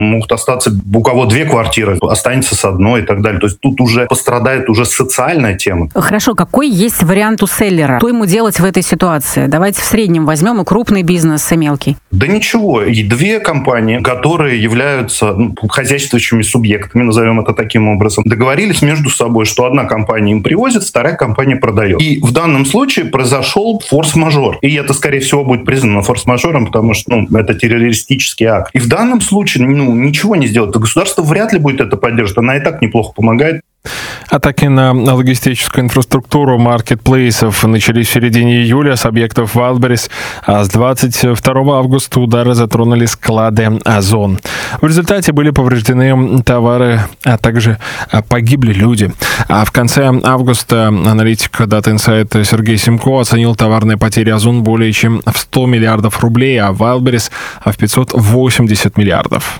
Могут остаться, у кого 2 квартиры, останется с одной и так далее. То есть тут уже пострадает уже социальная тема. Хорошо, какой есть вариант у селлера? Что ему делать в этой ситуации? Давайте в среднем возьмем и крупный бизнес, и мелкий. Да ничего. И 2 компании, которые являются хозяйствующими субъектами, назовем это таким образом, договорились между собой, что одна компания им привозит, вторая компания продает. И в данном случае произошел форс-мажор. И это, скорее всего, будет признано форс-мажором, потому что это террористический акт. И в данном случае ничего не сделать. Государство вряд ли будет это поддерживать. Она и так неплохо помогает. Атаки на логистическую инфраструктуру маркетплейсов начались в середине июля с объектов Wildberries, а с 22 августа удары затронули склады Озон. В результате были повреждены товары, а также погибли люди. А в конце августа аналитик Data Insight Сергей Семко оценил товарные потери Озон более чем в 100 миллиардов рублей, а Wildberries в 580 миллиардов.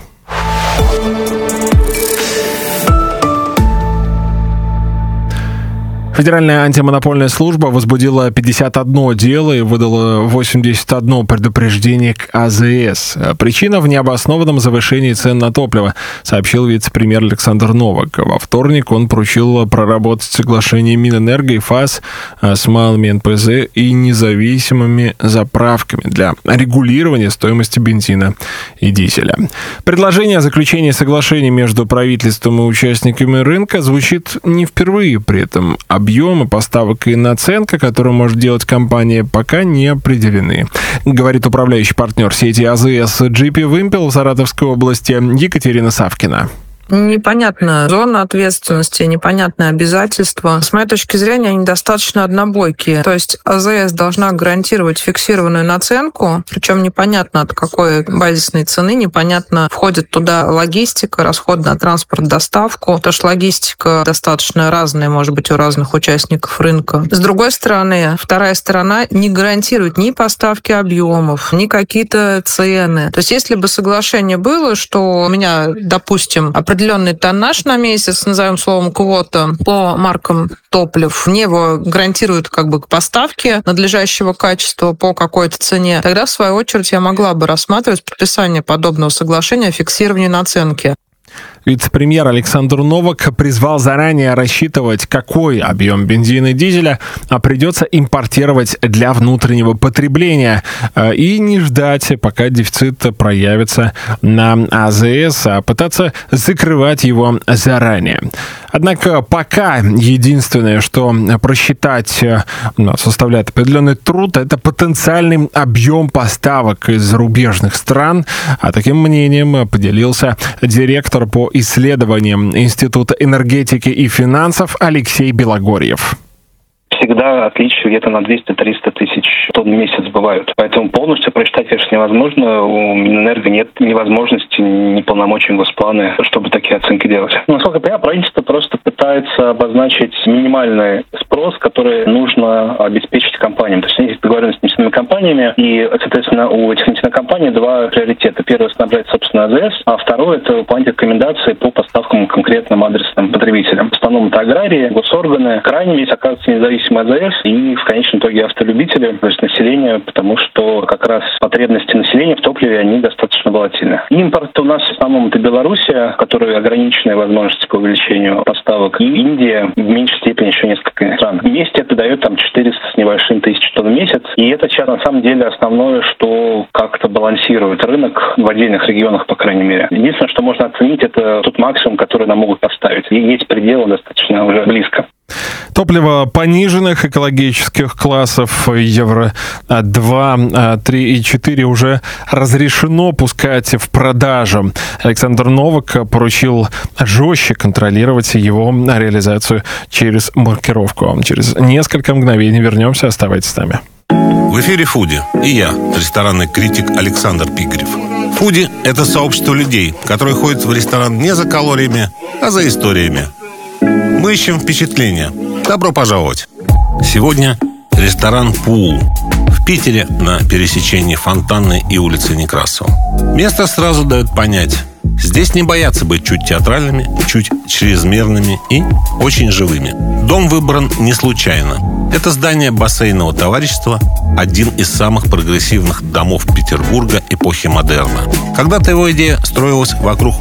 Федеральная антимонопольная служба возбудила 51 дело и выдала 81 предупреждение к АЗС. Причина в необоснованном завышении цен на топливо, сообщил вице-премьер Александр Новак. Во вторник он поручил проработать соглашение Минэнерго и ФАС с малыми НПЗ и независимыми заправками для регулирования стоимости бензина и дизеля. Предложение о заключении соглашения между правительством и участниками рынка звучит не впервые, при этом объемы поставок и наценка, которую может делать компания, пока не определены, говорит управляющий партнер сети АЗС GP Wimpel в Саратовской области Екатерина Савкина. Непонятна зона ответственности, непонятные обязательства. С моей точки зрения, они достаточно однобойкие. То есть АЗС должна гарантировать фиксированную наценку, причем непонятно от какой базисной цены, непонятно, входит туда логистика, расход на транспорт, доставку, потому что логистика достаточно разная, может быть, у разных участников рынка. С другой стороны, вторая сторона не гарантирует ни поставки объемов, ни какие-то цены. То есть если бы соглашение было, что у меня, допустим, определенный тоннаж на месяц, назовем словом квота, по маркам топлив, мне его гарантируют поставки надлежащего качества по какой-то цене, тогда, в свою очередь, я могла бы рассматривать подписание подобного соглашения о фиксировании наценки. Вице-премьер Александр Новак призвал заранее рассчитывать, какой объем бензина и дизеля придется импортировать для внутреннего потребления, и не ждать, пока дефицит проявится на АЗС, а пытаться закрывать его заранее. Однако пока единственное, что просчитать составляет определенный труд, это потенциальный объем поставок из зарубежных стран. А таким мнением поделился директор по исследованиям Института энергетики и финансов Алексей Белогорьев. Всегда отличия где-то на 200-300 тысяч тонн в месяц бывают. Поэтому полностью просчитать, конечно, невозможно. У Минэнерго нет ни возможности, ни полномочий Госплана, чтобы такие оценки делать. Насколько я понимаю, правительство просто пытается обозначить минимальный спрос, который нужно обеспечить компаниям. То есть есть договоренность с нефтяными компаниями, и, соответственно, у этих нефтяных компаний 2 приоритета. Первый — снабжать, собственно, АЗС, а второй — это выполнять рекомендации по поставкам конкретным адресным потребителям. В основном это аграрии, госорганы. Крайним здесь оказывается независимый АЗС и, в конечном итоге, автолюбители, то есть население, потому что как раз потребности населения в топливе, они достаточно волатильны. Импорт у нас в основном это Белоруссия, которая ограниченные возможности по увеличению поставок, и Индия, в меньшей степени еще несколько стран. Вместе это дает 400 с небольшим тысяч тонн в месяц, и это сейчас на самом деле основное, что как-то балансирует рынок в отдельных регионах, по крайней мере. Единственное, что можно оценить, это тот максимум, который нам могут поставить. И есть пределы достаточно уже близко. Топливо пониженных экологических классов Евро-2, 3 и 4 уже разрешено пускать в продажу. Александр Новак поручил жестче контролировать его реализацию через маркировку. Через несколько мгновений вернемся. Оставайтесь с нами. В эфире «Фуди» и я, ресторанный критик Александр Пигарев. «Фуди» — это сообщество людей, которые ходят в ресторан не за калориями, а за историями. Мы ищем впечатления. Добро пожаловать! Сегодня ресторан «Пул» в Питере на пересечении Фонтанной и улицы Некрасова. Место сразу дает понять: здесь не боятся быть чуть театральными, чуть чрезмерными и очень живыми. Дом выбран не случайно. Это здание бассейнового товарищества, один из самых прогрессивных домов Петербурга эпохи модерна. Когда-то его идея строилась вокруг